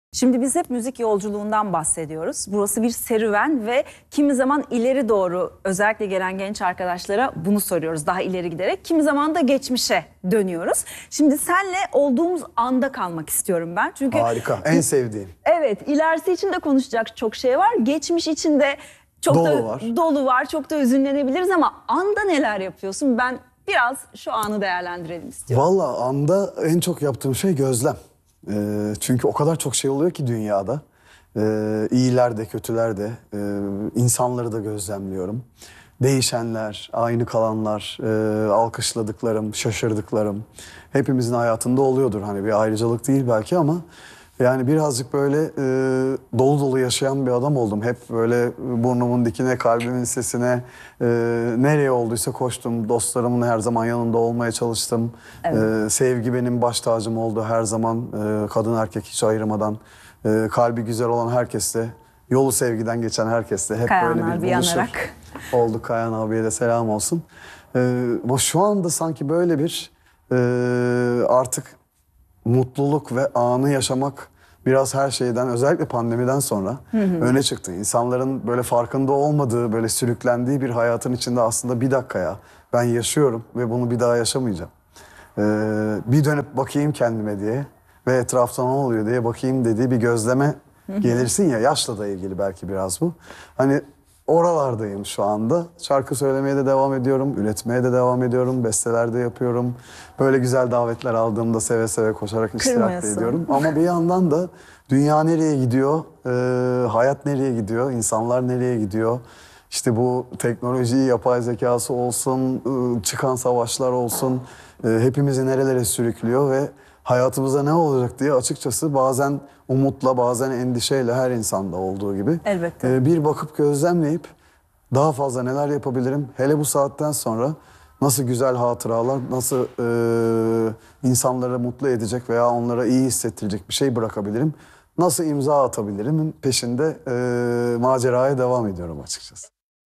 Şimdi biz hep müzik yolculuğundan bahsediyoruz. Burası bir serüven ve kimi zaman ileri doğru, özellikle gelen genç arkadaşlara bunu soruyoruz daha ileri giderek. Kimi zaman da geçmişe dönüyoruz. Şimdi senle olduğumuz anda kalmak istiyorum ben. Çünkü harika, en sevdiğim. Evet, ilerisi için de konuşacak çok şey var. Geçmiş için de çok dolu var, çok da hüzünlenebiliriz ama anda neler yapıyorsun? Ben biraz şu anı değerlendirelim istiyorum. Vallahi anda en çok yaptığım şey gözlem. Çünkü o kadar çok şey oluyor ki dünyada. İyiler de kötüler de insanları da gözlemliyorum. Değişenler, aynı kalanlar, alkışladıklarım, şaşırdıklarım hepimizin hayatında oluyordur. Hani bir ayrıcalık değil belki ama yani birazcık böyle dolu dolu yaşayan bir adam oldum. Hep böyle burnumun dikine, kalbimin sesine, nereye olduysa koştum. Dostlarımın her zaman yanında olmaya çalıştım. Evet. Sevgi benim baş tacım oldu her zaman. Kadın erkek hiç ayırmadan. Kalbi güzel olan herkesle, yolu sevgiden geçen herkesle hep Kayan böyle bir abi buluşur yanarak olduk. Kayan abiye de selam olsun. Ama şu anda sanki böyle bir artık mutluluk ve anı yaşamak biraz her şeyden, özellikle pandemiden sonra öne çıktı. İnsanların böyle farkında olmadığı, böyle sürüklendiği bir hayatın içinde aslında bir dakikaya ben yaşıyorum ve bunu bir daha yaşamayacağım. Bir dönüp bakayım kendime diye ve etrafta ne oluyor diye bakayım dediği bir gözleme gelirsin ya, yaşla da ilgili belki biraz bu. Hani oralardayım şu anda. Şarkı söylemeye de devam ediyorum, üretmeye de devam ediyorum, besteler de yapıyorum. Böyle güzel davetler aldığımda seve seve koşarak iştirak ediyorum. Ama bir yandan da dünya nereye gidiyor, hayat nereye gidiyor, insanlar nereye gidiyor? İşte bu teknoloji, yapay zekası olsun, çıkan savaşlar olsun, hepimizi nerelere sürüklüyor ve hayatımıza ne olacak diye açıkçası bazen umutla, bazen endişeyle, her insanda olduğu gibi Elbette. bir bakıp gözlemleyip daha fazla neler yapabilirim? Hele bu saatten sonra nasıl güzel hatıralar, nasıl insanları mutlu edecek veya onlara iyi hissettirecek bir şey bırakabilirim? Nasıl imza atabilirim? Peşinde maceraya devam ediyorum açıkçası.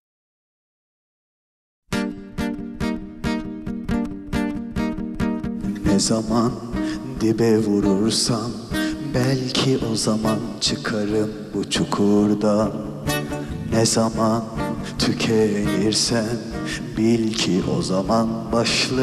Ne zaman dibe vurursam belki o zaman çıkarım bu çukurdan. Ne zaman tükenirsem bil ki o zaman başlarım